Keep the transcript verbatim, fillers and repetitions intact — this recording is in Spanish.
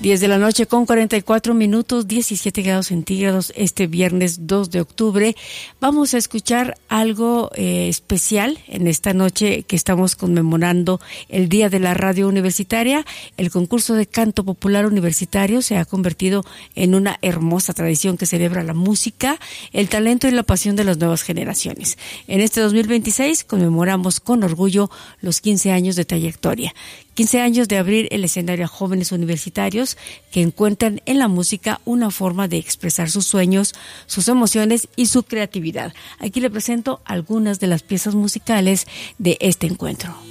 diez de la noche con cuarenta y cuatro minutos, diecisiete grados centígrados este viernes dos de octubre. Vamos a escuchar algo eh, especial en esta noche que estamos conmemorando el Día de la Radio Universitaria. El concurso de canto popular universitario se ha convertido en una hermosa tradición que celebra la música, el talento y la pasión de las nuevas generaciones. En este dos mil veintiséis conmemoramos con orgullo los quince años de trayectoria. quince años de abrir el escenario a jóvenes universitarios que encuentran en la música una forma de expresar sus sueños, sus emociones y su creatividad. Aquí le presento algunas de las piezas musicales de este encuentro.